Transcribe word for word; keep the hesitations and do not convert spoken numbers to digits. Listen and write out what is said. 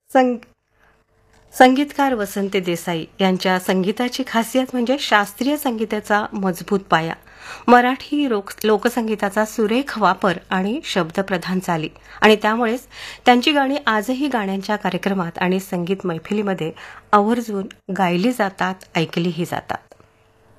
संग संगीतकार वसंत देसाई यांच्या संगीताची खासियत म्हणजे शास्त्रीय संगीताचा मजबूत पाया, मराठी लोक लोकसंगीताचा सुरेख वापर आणि शब्दप्रधान चाली, आणि त्यामुळेच त्यांची गाणी आजही गाण्यांच्या कार्यक्रमात आणि संगीत मैफिलीमध्ये आवर्जून गायली जातात, ऐकलीही जातात.